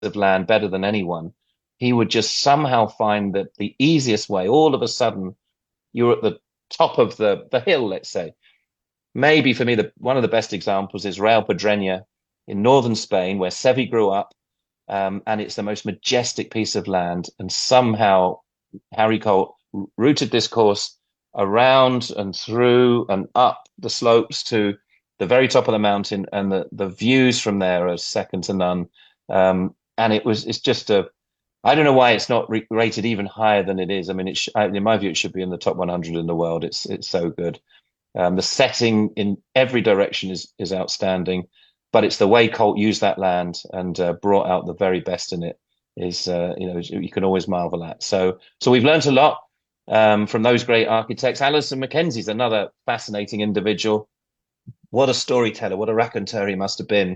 of land better than anyone, he would just somehow find that the easiest way, all of a sudden, you're at the top of the hill, let's say. Maybe for me, one of the best examples is Real Pedreña in northern Spain, where Sevi grew up, and it's the most majestic piece of land. And somehow Harry Colt routed this course around and through and up the slopes to the very top of the mountain, and the views from there are second to none. And it's just I don't know why it's not rated even higher than it is. I mean, in my view, it should be in the top 100 in the world. It's so good. The setting in every direction is outstanding, but it's the way Colt used that land and brought out the very best in it is you can always marvel at. So we've learned a lot from those great architects. Alison Mackenzie's another fascinating individual. What a storyteller! What a raconteur he must have been.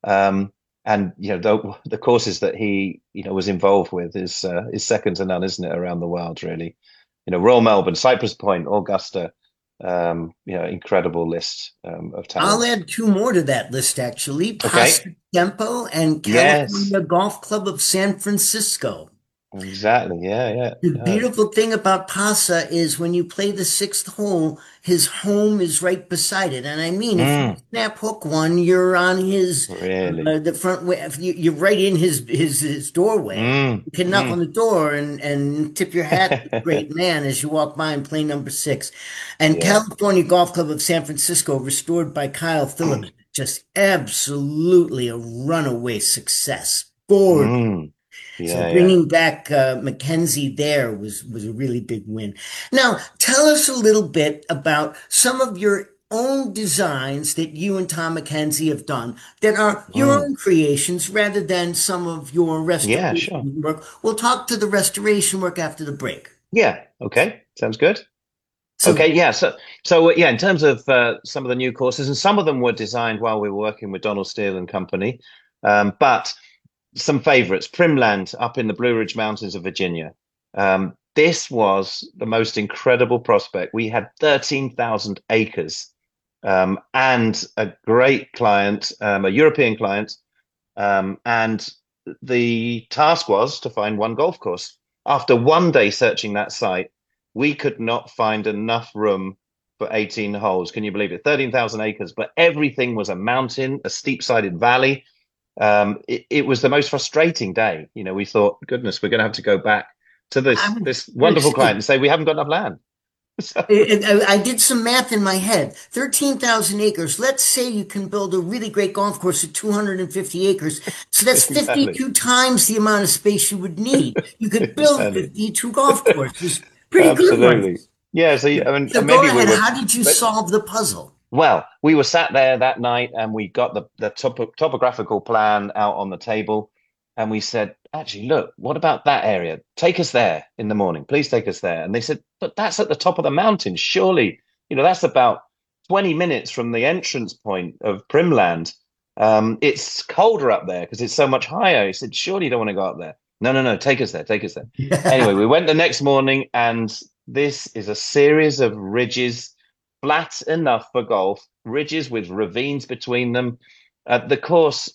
And the courses that he was involved with is second to none, isn't it? Around the world, really. Royal Melbourne, Cypress Point, Augusta. Incredible list of I'll talents. add two more to that list, actually. Okay. Paso Tempo and Yes, California Golf Club of San Francisco. exactly. Yeah, yeah. The No. beautiful thing about Pasa is when you play the sixth hole, his home is right beside it. And I mean, if you Mm, snap hook one, you're on his really. the front way. If you're right in his doorway. You can knock on Mm. the door and tip your hat to the great man as you walk by and play number six. And Yeah. California Golf Club of San Francisco, restored by Kyle Phillips, just absolutely a runaway success. Gorgeous. Mm. So Yeah, yeah. bringing back Mackenzie there was a really big win. Now, tell us a little bit about some of your own designs that you and Tom Mackenzie have done that are your Mm. own creations rather than some of your Yeah, restoration sure. work. We'll talk to the restoration work after the break. Yeah. Okay. Sounds good. So Okay. Yeah. So yeah, in terms of some of the new courses, and some of them were designed while we were working with Donald Steele and Company, but some favorites. Primland up in the Blue Ridge Mountains of Virginia. This was the most incredible prospect. We had 13,000 acres, and a great client, a European client, and the task was to find one golf course. After one day searching that site, we could not find enough room for 18 holes. Can you believe it? 13,000 acres, but everything was a mountain, a steep-sided valley. It was the most frustrating day. We thought, goodness, we're going to have to go back to I this was this going to wonderful client say, and say we haven't got enough land. So, I did some math in my head. 13,000 acres. Let's say you can build a really great golf course at 250 acres. So that's exactly, 52 times the amount of space you would need. You could build exactly, 52 golf courses. Pretty good absolutely. ones. Yeah. So I mean, So go maybe we ahead. were. How did you solve the puzzle? Well, we were sat there that night and we got the topographical plan out on the table and we said, actually, look, what about that area? Take us there in the morning. Please take us there. And they said, but that's at the top of the mountain. Surely, that's about 20 minutes from the entrance point of Primland. It's colder up there because it's so much higher. He said, surely you don't want to go up there. No, no, no, take us there, take us there. Anyway, we went the next morning and this is a series of ridges flat enough for golf, ridges with ravines between them. The course,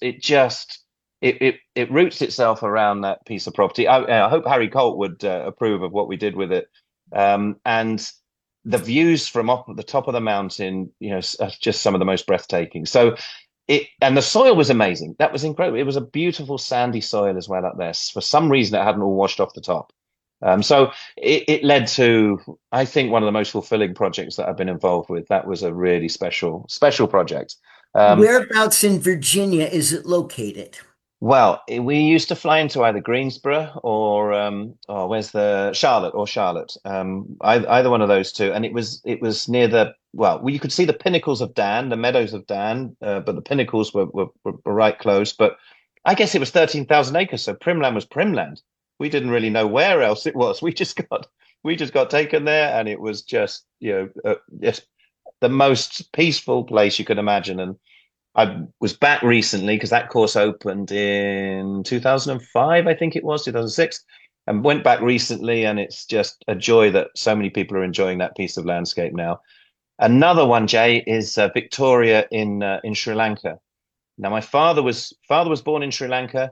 it roots itself around that piece of property. I hope Harry Colt would approve of what we did with it. And the views from up at the top of the mountain, are just some of the most breathtaking. So and the soil was amazing. That was incredible. It was a beautiful sandy soil as well up there. For some reason, it hadn't all washed off the top. So it led to, I think, one of the most fulfilling projects that I've been involved with. That was a really special project. Um, Whereabouts in Virginia is it located? we used to fly into either Greensboro or where's the Charlotte. Either one of those two, and it was near you could see the pinnacles of Dan, the meadows of Dan, but the pinnacles were right close. But I guess it was 13,000 acres, so Primland was Primland. We didn't really know where else it was. We just got taken there, and it was just just the most peaceful place you could imagine. And I was back recently because that course opened in 2005, I think it was 2006, and went back recently, and it's just a joy that so many people are enjoying that piece of landscape now. Another one, Jay, is Victoria in Sri Lanka. Now, my father was born in Sri Lanka.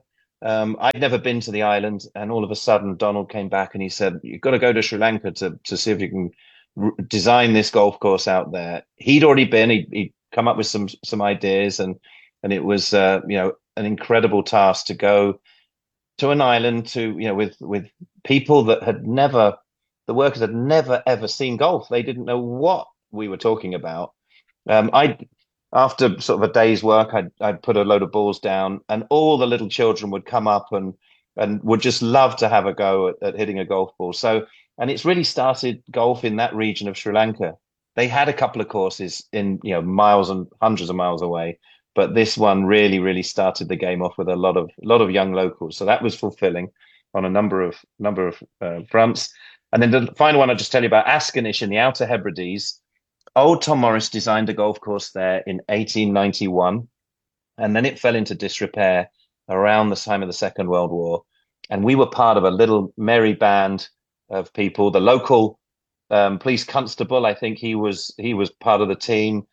I'd never been to the island, and all of a sudden, Donald came back and he said, "You've got to go to Sri Lanka to see if you can design this golf course out there." He'd already been. He'd come up with some ideas, and it was an incredible task to go to an island with people that had never, the workers had never ever seen golf. They didn't know what we were talking about. I After sort of a day's work, I'd put a load of balls down, and all the little children would come up and would just love to have a go at hitting a golf ball. So, and it's really started golf in that region of Sri Lanka. They had a couple of courses in, miles and hundreds of miles away, but this one really, really started the game off with a lot of young locals. So that was fulfilling on a number of fronts. And then the final one I'll just tell you about Ascanish in the Outer Hebrides. Old Tom Morris designed a golf course there in 1891, and then it fell into disrepair around the time of the Second World War. And we were part of a little merry band of people. The local police constable, I think he was part of the team.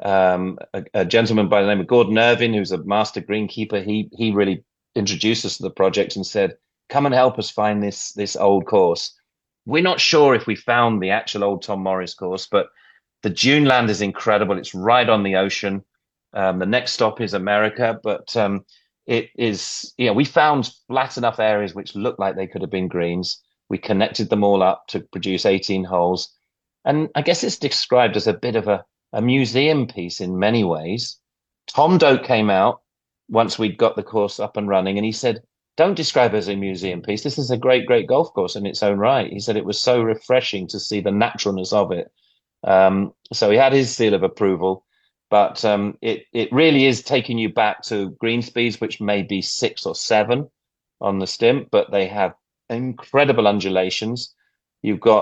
A gentleman by the name of Gordon Irvin, who's a master greenkeeper, he really introduced us to the project and said, "Come and help us find this old course." We're not sure if we found the actual old Tom Morris course, but the Dune Land is incredible. It's right on the ocean. The next stop is America, but it is, we found flat enough areas which looked like they could have been greens. We connected them all up to produce 18 holes. And I guess it's described as a bit of a museum piece in many ways. Tom Doak came out once we'd got the course up and running, and he said, "Don't describe it as a museum piece. This is a great, great golf course in its own right." He said it was so refreshing to see the naturalness of it. So he had his seal of approval, but it really is taking you back to green speeds, which may be 6 or 7 on the stimp, but they have incredible undulations. You've got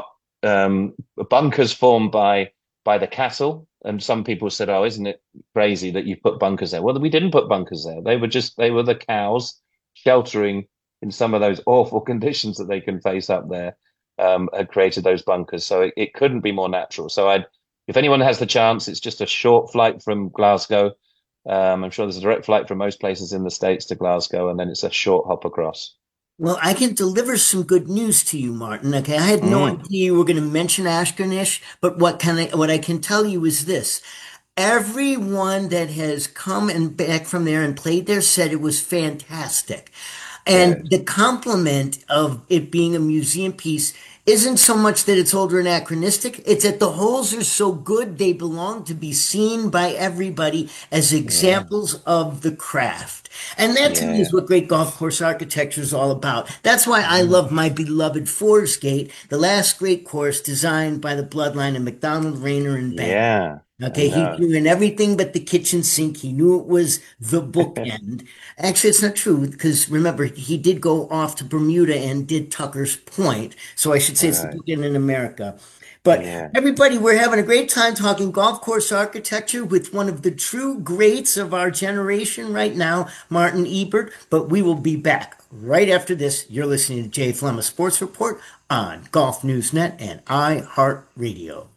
bunkers formed by the cattle, and some people said, "Oh, isn't it crazy that you put bunkers there?" Well, we didn't put bunkers there. They were the cows sheltering in some of those awful conditions that they can face up there. Had created those bunkers. So it couldn't be more natural. So if anyone has the chance, it's just a short flight from Glasgow. I'm sure there's a direct flight from most places in the States to Glasgow, and then it's a short hop across. Well, I can deliver some good news to you, Martin. Okay, I had no Mm, idea you were going to mention Ashkernish, but what I can tell you is this. Everyone that has come and back from there and played there said it was fantastic. And good. the compliment of it being a museum piece isn't so much that it's old or anachronistic, it's that the holes are so good they belong to be seen by everybody as Yeah, examples of the craft. And that to me is yeah. what great golf course architecture is all about. That's why I Mm, love my beloved Forest Gate, the last great course designed by the bloodline of McDonald, Rayner, and Bank. yeah, I Okay, he know. threw in everything but the kitchen sink. He knew it was the bookend. Actually, it's not true because remember, he did go off to Bermuda and did Tucker's Point. So I should say it's the Right. bookend in America. But Yeah. everybody, we're having a great time talking golf course architecture with one of the true greats of our generation right now, Martin Ebert. But we will be back right after this. You're listening to Jay Flema Sports Report on Golf News Net and iHeartRadio.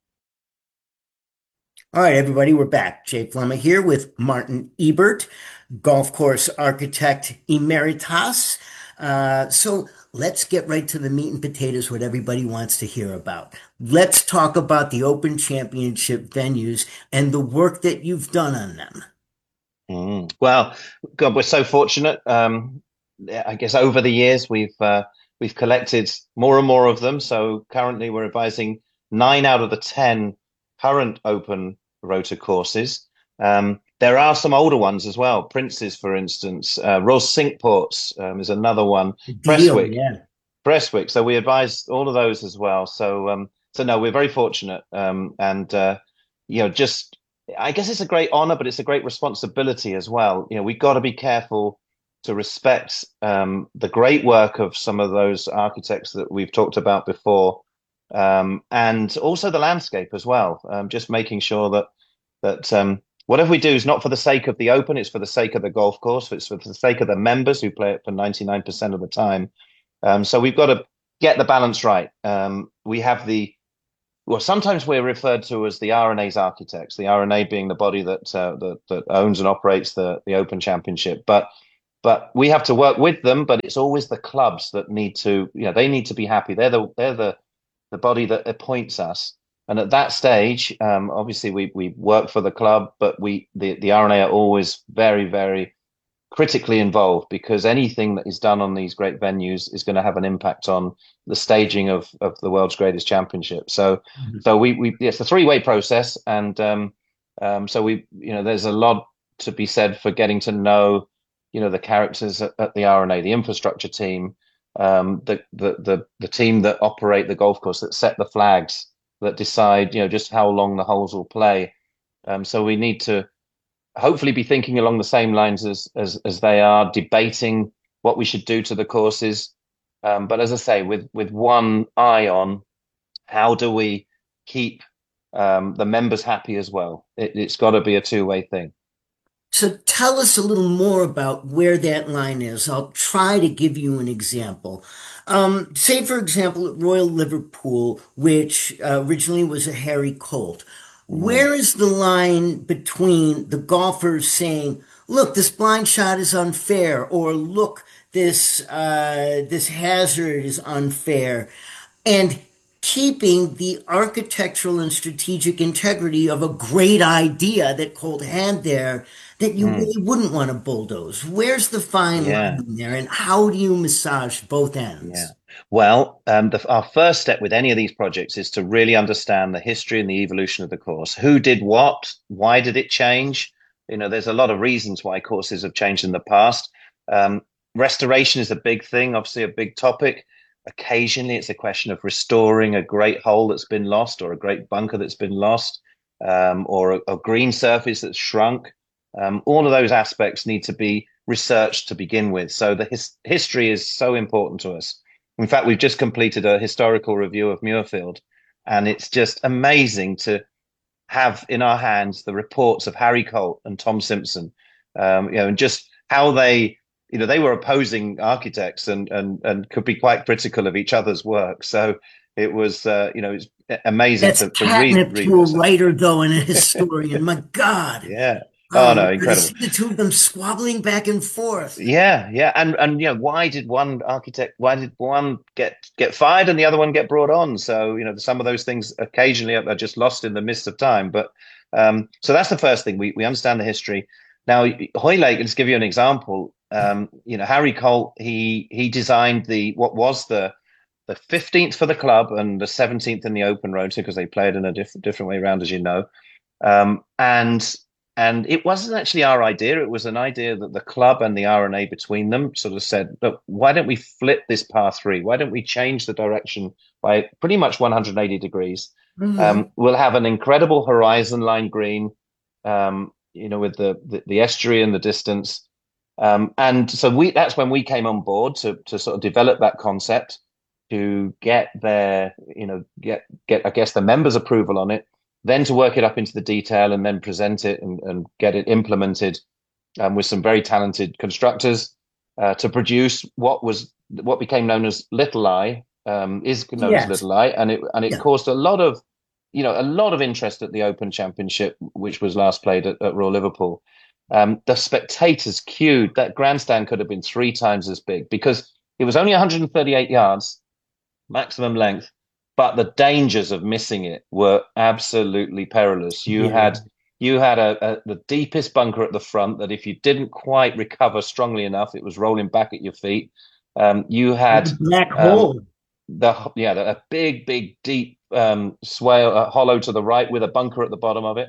All right, everybody, we're back. Jay Flema here with Martin Ebert, golf course architect emeritus. So let's get right to the meat and potatoes, what everybody wants to hear about. Let's talk about the Open Championship venues and the work that you've done on them. Well, God, we're so fortunate. Yeah, I guess over the years we've collected more and more of them. So currently we're advising 9 out of the 10 current open rotor courses. There are some older ones as well. Prince's, for instance, Royal Ports is another one. Deal, Prestwick, yeah. Prestwick. So we advise all of those as well. So no, we're very fortunate. And just I guess it's a great honor, but it's a great responsibility as well. We've got to be careful to respect the great work of some of those architects that we've talked about before, and also the landscape as well. Just making sure that whatever we do is not for the sake of the open, it's for the sake of the golf course, it's for the sake of the members who play it for 99% of the time. So we've got to get the balance right. We have well, sometimes we're referred to as the R&A's architects, the R&A being the body that owns and operates the Open Championship. But but we have to work with them. But it's always the clubs that need to, they need to be happy. They're the body that appoints us. And at that stage, obviously we work for the club, but the R&A are always very, very critically involved, because anything that is done on these great venues is going to have an impact on the staging of the world's greatest championship. So it's a three-way process, and so there's a lot to be said for getting to know, the characters at the R&A, the infrastructure team, the team that operate the golf course, that set the flags, that decide, just how long the holes will play. So we need to hopefully be thinking along the same lines as they are, debating what we should do to the courses. But as I say, with one eye on how do we keep the members happy as well. It's got to be a two-way thing. So tell us a little more about where that line is. I'll try to give you an example. Say, for example, at Royal Liverpool, which originally was a Harry Colt. Mm, Where is the line between the golfers saying, "Look, this blind shot is unfair," or "Look, this hazard is unfair," and keeping the architectural and strategic integrity of a great idea that Colt had there that you mm, really wouldn't want to bulldoze? Where's the fine yeah. line there, and how do you massage both Yeah. ends? Well, our first step with any of these projects is to really understand the history and the evolution of the course. Who did what? Why did it change? There's a lot of reasons why courses have changed in the past. Restoration is a big thing, obviously a big topic. Occasionally, it's a question of restoring a great hole that's been lost, or a great bunker that's been lost, or a green surface that's shrunk. All of those aspects need to be researched to begin with. So the history is so important to us. In fact, we've just completed a historical review of Muirfield, and it's just amazing to have in our hands the reports of Harry Colt and Tom Simpson, and just how they were opposing architects, and could be quite critical of each other's work. So it was, it's amazing That's to catnip read to a this up. writer, though, and a historian. My God. Yeah. Oh Oh, no, to incredible. see the two of them squabbling back and forth. Yeah, yeah, and why did one get fired and the other one get brought on? So some of those things occasionally are just lost in the mist of time. But so that's the first thing. We understand the history. Now, Hoylake, let's give you an example. Harry Colt, he designed what was the 15th for the club and the 17th in the Open Road, because they played in a different way around, as you know. Um, and and it wasn't actually our idea. It was an idea that the club and the R&A between them sort of said, look, why don't we flip this par three? Why don't we change the direction by pretty much 180 degrees? Hmm. We'll have an incredible horizon line green, with the estuary and the distance. And so that's when we came on board to sort of develop that concept, to get their, get I guess the members' approval on it, then to work it up into the detail, and then present it and get it implemented, with some very talented constructors, to produce what became known as Little Eye, is known as Yes. Little Eye, and it Yeah. caused a lot of interest at the Open Championship, which was last played at Royal Liverpool. The spectators queued. That grandstand could have been three times as big, because it was only 138 yards maximum length, but the dangers of missing it were absolutely perilous. Yeah. You had the deepest bunker at the front, that if you didn't quite recover strongly enough, it was rolling back at your feet. You had The black um, hole. a big deep swale, hollow to the right, with a bunker at the bottom of it.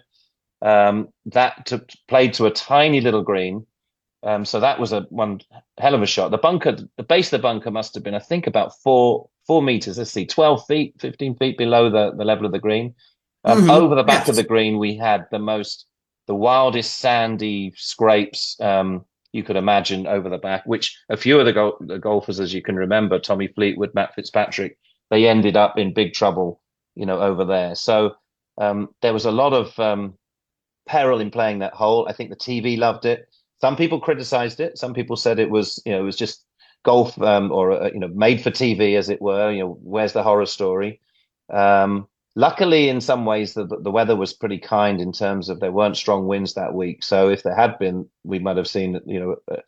Played to a tiny little green. So that was one hell of a shot. The base of the bunker must have been, I think, about 4 meters. Let's see, 12 feet, 15 feet below the level of the green. Over the back of the Yes. green, we had the wildest sandy scrapes you could imagine over the back, which a few of the golfers, as you can remember, Tommy Fleetwood, Matt Fitzpatrick, they ended up in big trouble, over there. So there was a lot of peril in playing that hole. I think the TV loved it. Some people criticized it. Some people said it was just golf, or made for TV, as it were. Where's the horror story? Luckily, in some ways, the weather was pretty kind, in terms of there weren't strong winds that week. So if there had been, we might have seen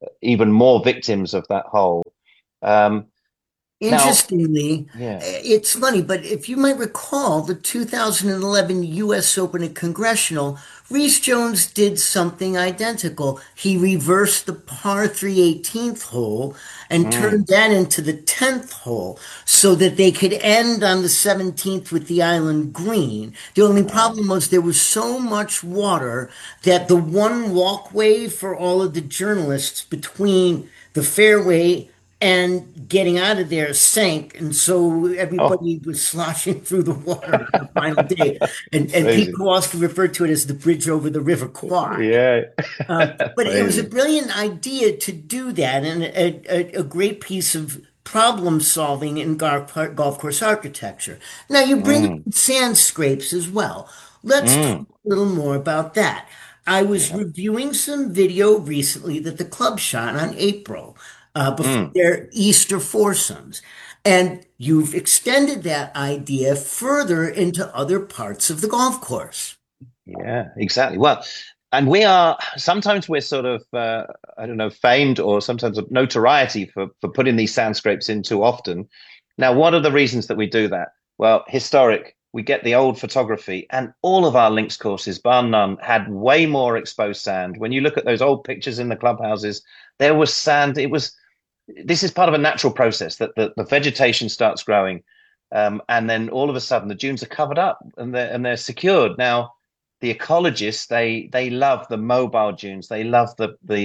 even more victims of that hole. Um, now, Interestingly, yeah. it's funny, but if you might recall the 2011 US Open at Congressional, Reese Jones did something identical. He reversed the par 3 18th hole and Mm, turned that into the 10th hole so that they could end on the 17th with the island green. The only wow. problem was there was so much water that the one walkway for all of the journalists between the fairway and getting out of there sank, and so Oh, everybody was sloshing through the water the final day. And Pete crazy. Kowalski referred to it as the bridge over the River Quad. Yeah. But it was a Amazing. brilliant idea to do that, and a great piece of problem solving in golf course architecture. Now you bring Mm, up sand scrapes as well. Let's talk mm, a little more about that. I was yeah. reviewing some video recently that the club shot on April before Mm. their Easter foursomes. And you've extended that idea further into other parts of the golf course. Yeah, exactly. Well, and we are sometimes we're sort of I don't know, famed or sometimes of notoriety for putting these sand scrapes in too often. Now, what are the reasons that we do that? Well, historic. We get the old photography, and all of our links courses, bar none, had way more exposed sand. When you look at those old pictures in the clubhouses, there was sand. It was this is part of a natural process that the vegetation starts growing, and then all of a sudden the dunes are covered up and they're secured. Now, the ecologists they love the mobile dunes. They love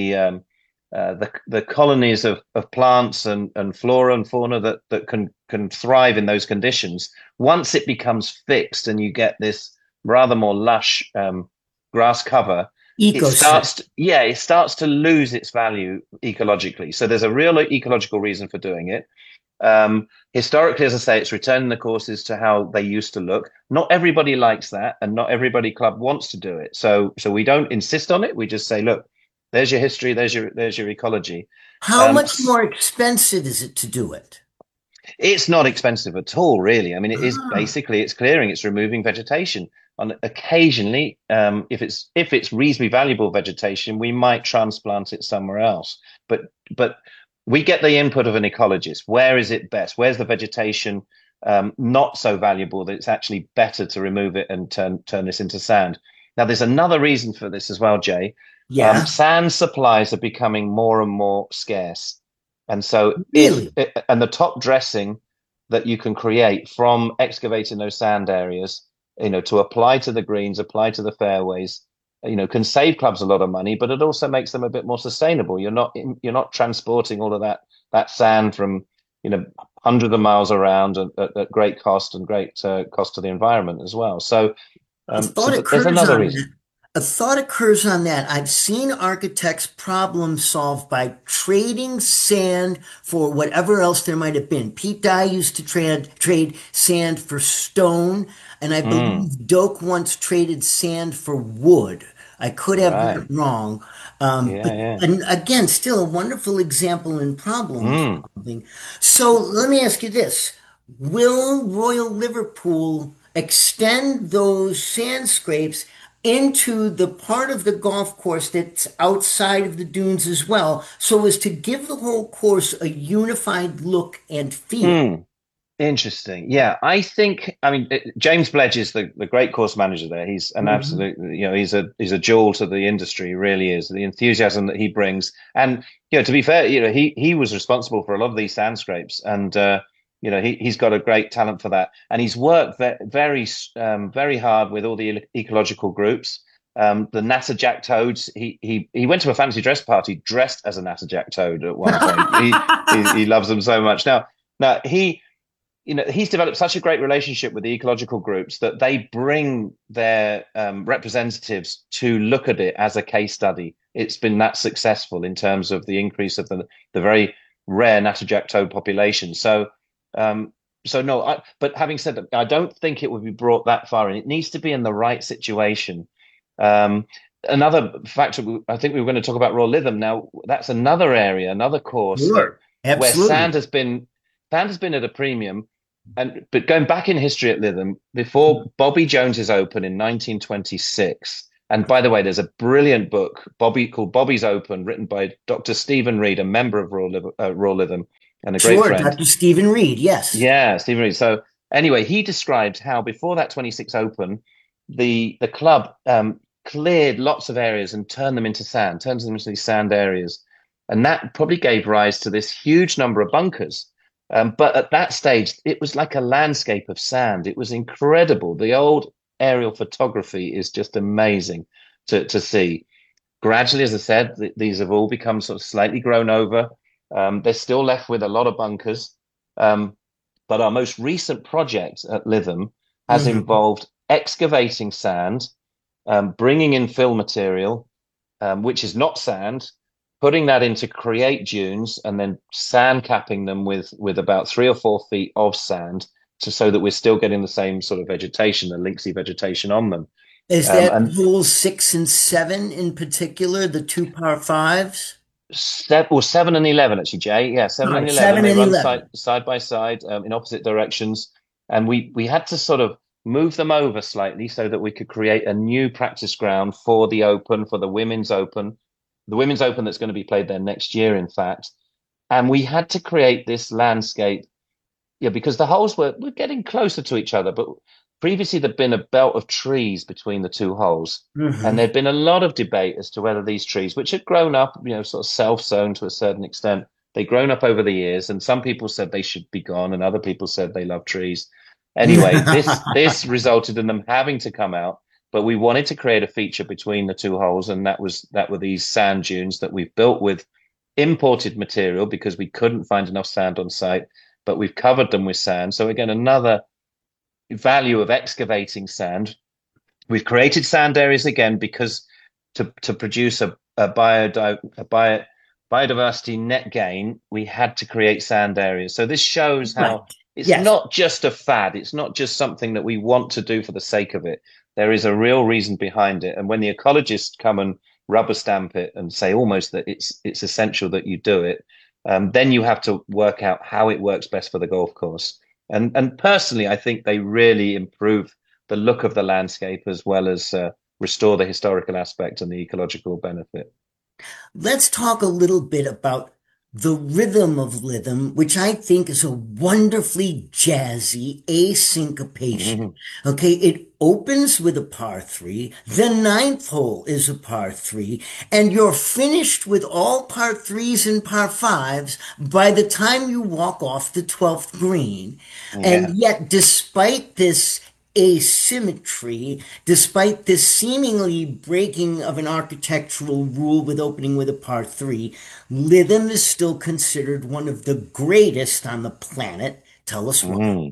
the colonies of plants and flora and fauna that can thrive in those conditions. Once it becomes fixed and you get this rather more lush grass cover, Ecostrip. it starts to lose its value ecologically. So there's a real ecological reason for doing it. Historically, as I say, it's returning the courses to how they used to look. Not everybody likes that, and not everybody club wants to do it. So we don't insist on it. We just say, look, there's your history, there's your ecology. How Um, much more expensive is it to do it? it's not expensive at all, really. I mean, it is Ah, basically it's clearing, it's removing vegetation. And occasionally, if it's reasonably valuable vegetation, we might transplant it somewhere else. But we get the input of an ecologist. Where is it best? Where's the vegetation not so valuable that it's actually better to remove it and turn this into sand? Now, there's another reason for this as well, Jay. yeah, Sand supplies are becoming more and more scarce. And so really. and the top dressing that you can create from excavating those sand areas, to apply to the greens, apply to the fairways, can save clubs a lot of money, but it also makes them a bit more sustainable. You're not transporting all of that sand from, hundreds of miles around at great cost and great cost to the environment as well. So A so thought there's occurs another on reason. that. A thought occurs on that. I've seen architects problem solve by trading sand for whatever else there might have been. Pete Dye used to trade sand for stone, and I Mm, believe Doak once traded sand for wood. I could have that right. wrong. Yeah, But yeah. and again, still a wonderful example in problem Mm. solving. So let me ask you this. Will Royal Liverpool extend those sand scrapes into the part of the golf course that's outside of the dunes as well, so as to give the whole course a unified look and feel? Mm. Interesting. Yeah, I mean, James Bledge is the great course manager there. He's an Mhm. absolute, he's a jewel to the industry, he really is. The enthusiasm that he brings. And, to be fair, he was responsible for a lot of these sand scrapes. And, he's got a great talent for that. And he's worked very hard with all the ecological groups. The Natterjack toads, he went to a fancy dress party dressed as a Natterjack toad at one point. He loves them so much. Now he's developed such a great relationship with the ecological groups that they bring their representatives to look at it as a case study. It's been that successful in terms of the increase of the very rare natterjack toad population. Um, so no, but having said that, I don't think it would be brought that far in. It needs to be in the right situation. Um, Another factor, I think we were going to talk about Royal Lytham. Now, that's another area, another course that Sure, where absolutely. sand has been at a premium. But going back in history at Lytham, before Bobby Jones's Open in 1926, And by the way, there's a brilliant book, called Bobby's Open, written by Dr. Stephen Reed, a member of Raw Lytham and a great Sure, friend. Dr. Stephen Reed, yes. Yeah, Stephen Reed. So anyway, he describes how before that 26 Open, the club cleared lots of areas and turned them into these sand areas. And that probably gave rise to this huge number of bunkers. But at that stage, it was like a landscape of sand. It was incredible. The old aerial photography is just amazing to see. Gradually, as I said, these have all become sort of slightly grown over. They're still left with a lot of bunkers. Um, but our most recent project at Lytham has Mhm. involved excavating sand, bringing in fill material, which is not sand, putting that in to create dunes, and then sand capping them with about 3 or 4 feet of sand so that we're still getting the same sort of vegetation, the linksy vegetation on them. Is Um, that and holes 6 and 7 in particular, the two par fives? Well, 7 and 11 actually, Jay. Yeah, seven Sorry, and 11. seven They and run side 11. side by side in opposite directions, and we had to sort of move them over slightly so that we could create a new practice ground for the Open, for the Women's Open that's going to be played there next year, in fact. And we had to create this landscape, yeah, because the holes were getting closer to each other, but previously there'd been a belt of trees between the two holes, and Hmm. there'd been a lot of debate as to whether these trees, which had grown up, sort of self-sown to a certain extent, they'd grown up over the years, and some people said they should be gone, and other people said they love trees. Anyway, this resulted in them having to come out, but we wanted to create a feature between the two holes, and that were these sand dunes that we've built with imported material because we couldn't find enough sand on site, but we've covered them with sand. So again, another value of excavating sand. We've created sand areas again because to produce a biodiversity net gain, we had to create sand areas. So this shows how Right. it's Yes. not just a fad. It's not just something that we want to do for the sake of it. There is a real reason behind it. And when the ecologists come and rubber stamp it and say almost that it's essential that you do it, then you have to work out how it works best for the golf course. And personally, I think they really improve the look of the landscape as well as restore the historical aspect and the ecological benefit. Let's talk a little bit about the rhythm of Lytham, which I think is a wonderfully jazzy A syncopation. Mhm. Okay, it opens with a par three, the ninth hole is a par three, and you're finished with all par threes and par fives by the time you walk off the 12th green. Yeah. And yet, despite this asymmetry, despite this seemingly breaking of an architectural rule with opening with a par three, Lytham is still considered one of the greatest on the planet. Tell us why. Mm.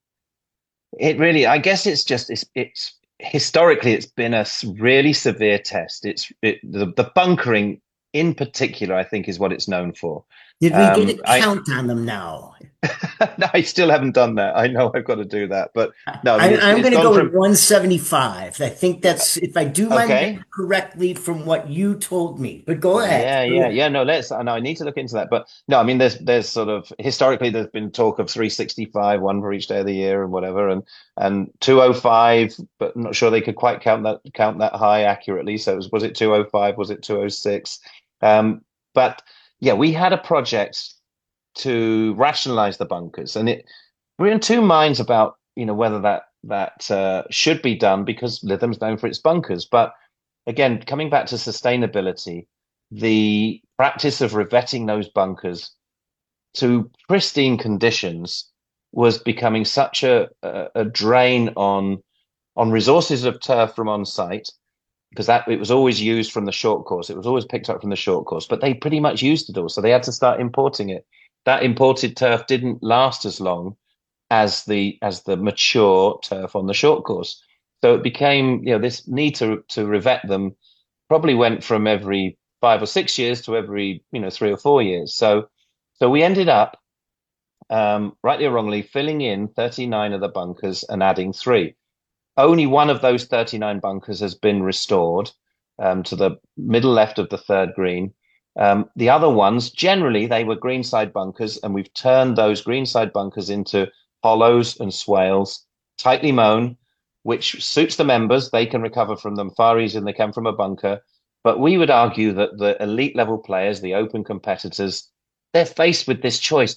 It really, I guess it's historically it's been a really severe test. The bunkering in particular, I think, is what it's known for. Did we get a I count on them now? no, I still haven't done that. I know I've got to do that, but no, I mean I'm it's going to gone go with from 175. I think that's, if I do my math okay. correctly from what you told me. But go ahead. Go ahead. Yeah. No, I need to look into that. But no, I mean, there's sort of historically there's been talk of 365, one for each day of the year and whatever, and 205, but I'm not sure they could quite count that high accurately. So was it 205? Was it 206? But yeah, we had a project to rationalize the bunkers, and we're in two minds about whether that should be done because Lytham's known for its bunkers, but again, coming back to sustainability, the practice of revetting those bunkers to pristine conditions was becoming such a drain on resources of turf from on site because that it was always used from the short course. It was always picked up from the short course, but they pretty much used it all, so they had to start importing it. That imported turf didn't last as long as the mature turf on the short course. So it became, this need to revet them probably went from every 5 or 6 years to every, 3 or 4 years. So we ended up, rightly or wrongly, filling in 39 of the bunkers and adding three. Only one of those 39 bunkers has been restored to the middle left of the third green. The other ones, generally, they were greenside bunkers, and we've turned those greenside bunkers into hollows and swales, tightly mown, which suits the members. They can recover from them far easier than they can from a bunker. But we would argue that the elite level players, the open competitors, they're faced with this choice.